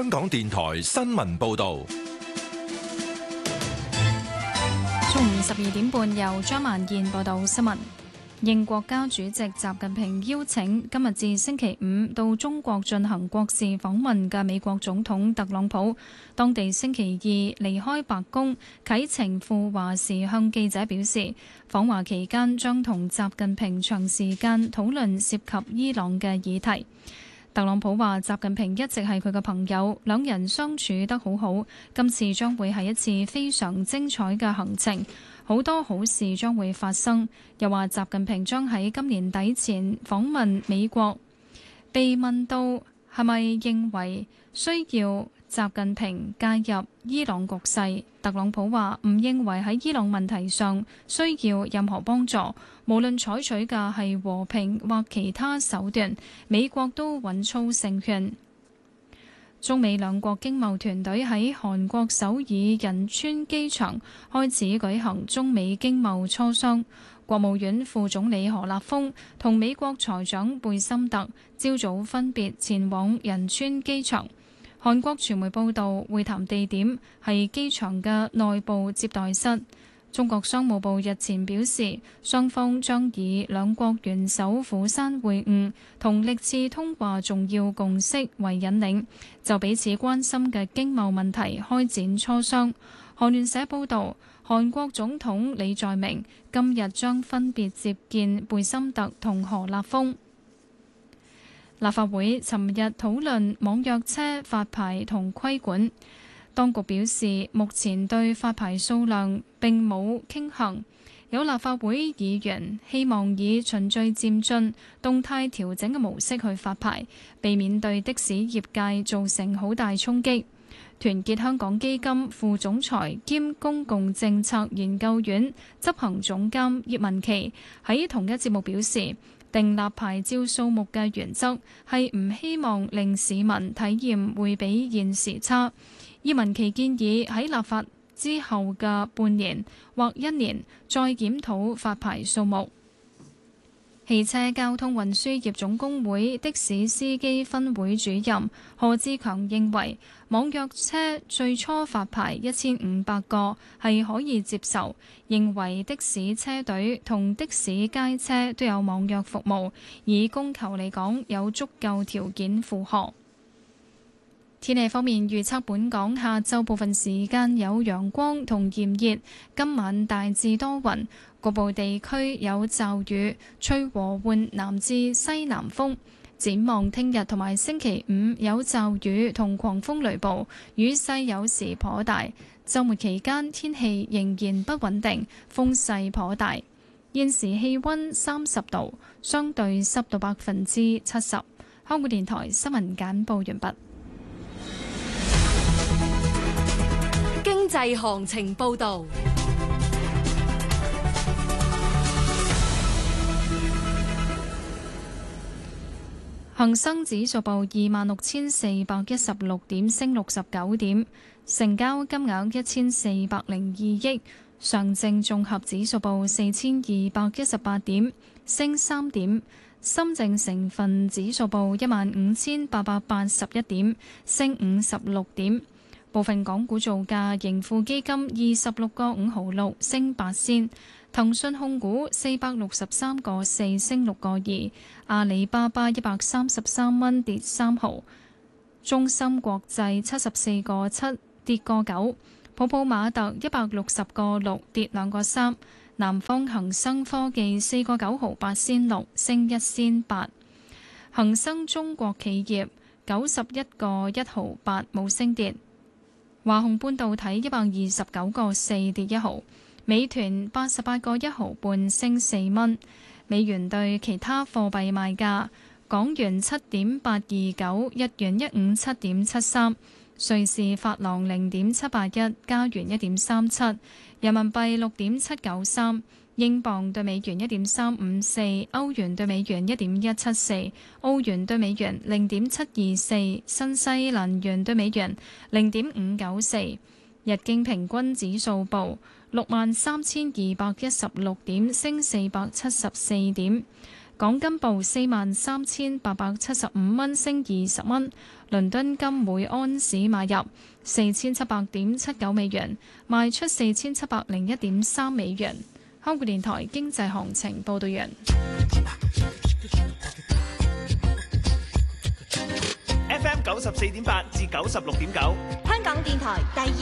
香港電台新聞報道。 中午12點半，由張萬燕報道新聞。應國家主席習近平邀請，今日至星期五到中國進行國事訪問嘅美國總統特朗普，當地星期二離開白宮啟程赴華時，向記者表示，訪華期間將同習近平長時間討論涉及伊朗嘅議題。特朗普話：習近平一直係佢嘅朋友，兩人相處得好好。今次將會係一次非常精彩嘅行程，好多好事將會發生。又話習近平將喺今年底前訪問美國。被問到係咪認為需要習近平介入伊朗局勢，特朗普話唔認為喺伊朗問題上需要任何幫助，無論採取嘅係和平或其他手段，美國都穩操勝券。中美兩國經貿團隊喺韓國首爾仁川機場開始舉行中美經貿磋商。國務院副總理何立峰同美國財長貝森特朝早分別前往仁川機場。韓國傳媒報道，會談地點係機場嘅內部接待室。中國商務部日前表示，雙方將以兩國元首釜山會晤同歷次通話重要共識為引領，就彼此關心嘅經貿問題開展磋商。韓聯社報導，韓國總統李在明今日將分別接見貝森特同何立峰。立法會尋日討論網約車發牌同規管，當局表示目前對發牌數量並冇傾向。有立法會議員希望以循序漸進、動態調整嘅模式去發牌，避免對的士業界造成好大衝擊。團結香港基金副總裁兼公共政策研究院執行總監葉文琪喺同一節目表示，訂立牌照數目嘅原則係唔希望令市民體驗會比現時差。葉文琪建議喺立法之後嘅半年或一年再檢討發牌數目。汽車交通運輸業總工會的士司機分會主任何志強認為，網約車最初發牌1500個係可以接受，認為的士車隊同的士街車都有網約服務，以供求嚟講有足夠條件負荷。天氣方面預測，本港下晝部分時間有陽光同炎熱，今晚大致多雲，局部地區有驟雨，吹和緩南至西南風。展望聽日同埋星期五有驟雨同狂風雷暴，雨勢有時頗大。週末期間天氣仍然不穩定，風勢頗大。現時氣溫30度，相對濕度70%。香港電台新聞簡報完畢。 經濟行情報道。 恒生指數報26,416點，升69點，成交金額1402億。上證綜合指數報4218點，升3點。深證成分指數報15,881點，升56點。部分港股造價，盈富基金26個5毫6，升8仙。騰訊控股463個4，升6個2，阿里巴巴133蚊，跌3毫，中芯國際74個7，跌個9，普普馬特160個6，跌2個3，南方恒生科技4個9毫8仙6，升1仙8，恒生中國企業91個1毫8，冇升跌，華虹半導體129個4，跌1毫。美團88個1毫半，升4蚊。美元對其他貨幣賣價：港元7.829，日元157.73，瑞士法郎0.781，加元1.37，人民幣6.793，英鎊對美元1.354，歐元對美元1.174，澳元對美元0.724，新西蘭元對美元0.594。日經平均指數報63,216點，升474點。 港金報43,875蚊，升20蚊。倫敦金每安士買入4700.79美元，賣出4701.3美元。香港電台經濟行情報道完。 FM 94.8至96.9， 香港電台第二